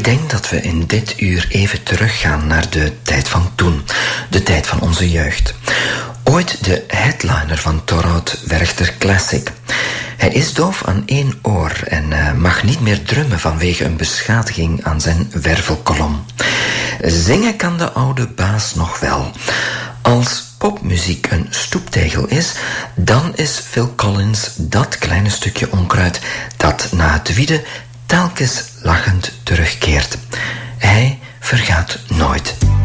denk dat we in dit uur even teruggaan naar de tijd van toen. De tijd van onze jeugd. Ooit de headliner van Thorold Werchter Classic. Hij is doof aan één oor en mag niet meer drummen vanwege een beschadiging aan zijn wervelkolom. Zingen kan de oude baas nog wel. Als popmuziek een stoeptegel is, dan is Phil Collins dat kleine stukje onkruid dat na het wieden telkens lachend terugkeert. Hij vergaat nooit.